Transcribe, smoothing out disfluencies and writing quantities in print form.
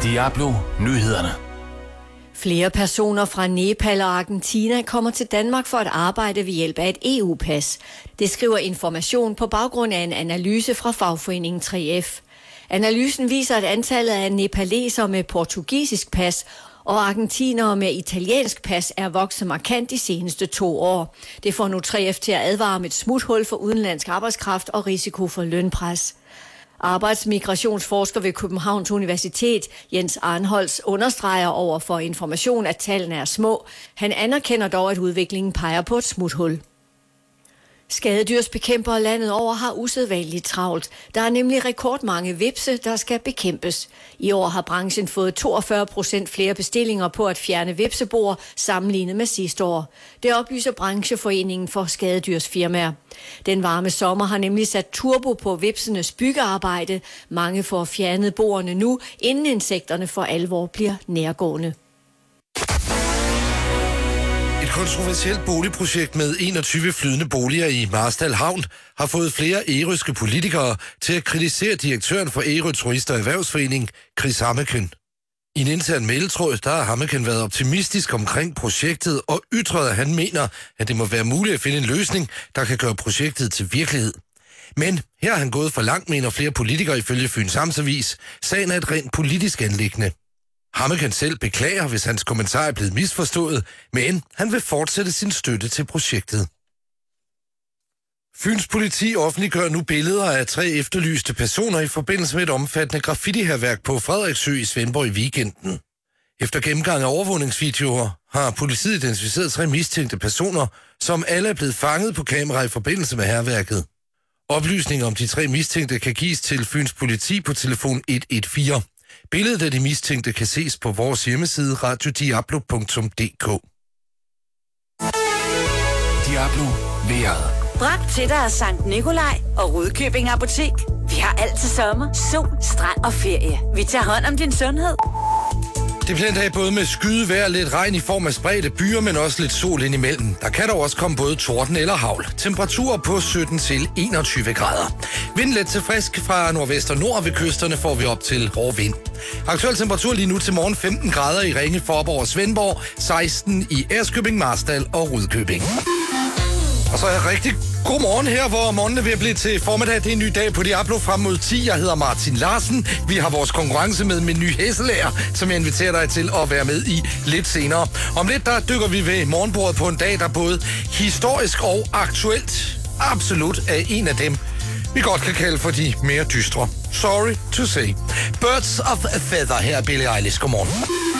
Diablo Nyhederne. Flere personer fra Nepal og Argentina kommer til Danmark for at arbejde ved hjælp af et EU-pas. Det skriver Information på baggrund af en analyse fra fagforeningen 3F. Analysen viser, at antallet af nepalesere med portugisisk pas og argentinere med italiensk pas er vokset markant de seneste 2 år. Det får nu 3F til at advare om et smuthul for udenlandsk arbejdskraft og risiko for lønpres. Arbejdsmigrationsforsker ved Københavns Universitet, Jens Arnholz, understreger over for Information, at tallene er små. Han anerkender dog, at udviklingen peger på et smuthul. Skadedyrsbekæmpere landet over har usædvanligt travlt. Der er nemlig rekordmange hvepse, der skal bekæmpes. I år har branchen fået 42% flere bestillinger på at fjerne hvepseboer sammenlignet med sidste år. Det oplyser Brancheforeningen for skadedyrsfirmaer. Den varme sommer har nemlig sat turbo på hvepsenes byggearbejde. Mange får fjernet boerne nu, inden insekterne for alvor bliver nærgående. Et kontroversielt boligprojekt med 21 flydende boliger i Marstal Havn har fået flere ærøske politikere til at kritisere direktøren for Ærø Turist- og Erhvervsforening, Chris Hammeken. I en intern mailtråd, der har Hammeken været optimistisk omkring projektet og ytret, at han mener, at det må være muligt at finde en løsning, der kan gøre projektet til virkelighed. Men her er han gået for langt, mener flere politikere ifølge Fyns Amtsavis. Sagen er et rent politisk anliggende. Hammeken selv beklager, hvis hans kommentar er blevet misforstået, men han vil fortsætte sin støtte til projektet. Fyns politi offentliggør nu billeder af 3 efterlyste personer i forbindelse med et omfattende graffiti-hærværk på Frederiksø i Svendborg i weekenden. Efter gennemgang af overvågningsvideoer har politiet identificeret 3 mistænkte personer, som alle er blevet fanget på kamera i forbindelse med hærværket. Oplysninger om de 3 mistænkte kan gives til Fyns politi på telefon 114. Billedet af de mistænkte kan ses på vores hjemmeside radiodiablo.dk. Diablo vejret. Bragt til dig af Sankt Nikolaj og Rudkøbing Apotek. Vi har alt til sommer, sol, strand og ferie. Vi tager hånd om din sundhed. Det bliver en dag både med skydevejr, lidt regn i form af spredte byer, men også lidt sol indimellem. Der kan dog også komme både torden eller hagl. Temperaturer på 17 til 21 grader. Vind let til frisk fra nordvest og nord ved kysterne får vi op til hård vind. Aktuel temperatur lige nu til morgen 15 grader i Ringe, Faaborg og Svendborg, 16 i Ærøskøbing, Marstal og Rudkøbing. Og så er rigtig god morgen her, hvor morgenen er ved at blive til formiddag. Det er en ny dag på Diablo frem mod 10. Jeg hedder Martin Larsen. Vi har vores konkurrence med Meny Hesselager, som jeg inviterer dig til at være med i lidt senere. Om lidt, der dykker vi ved morgenbordet på en dag, der både historisk og aktuelt absolut er en af dem, vi godt kan kalde for de mere dystre. Sorry to say. Birds of a Feather her, Billie Eilish. Godmorgen.